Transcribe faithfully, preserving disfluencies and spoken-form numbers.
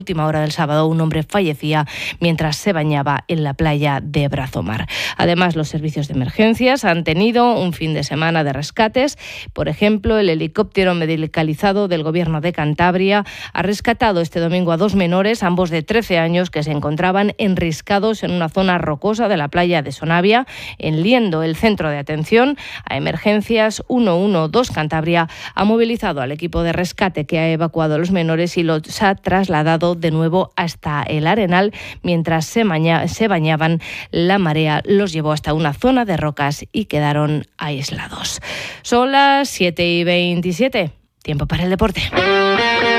última hora del sábado, un hombre fallecía mientras se bañaba en la playa de Brazomar. Además, los servicios de emergencias han tenido un fin de semana de rescates. Por ejemplo, el helicóptero medicalizado del Gobierno de Cantabria ha rescatado este domingo a dos menores, ambos de trece años, que se encontraban enriscados en una zona rocosa de la playa de Sonavia, en Liendo. El centro de atención a emergencias ciento doce Cantabria ha movilizado al equipo de rescate que ha evacuado a los menores y los ha trasladado de nuevo hasta el Arenal. Mientras se, baña, se bañaban, la marea los llevó hasta una zona de rocas y quedaron aislados. Son las siete y veintisiete. Tiempo para el deporte.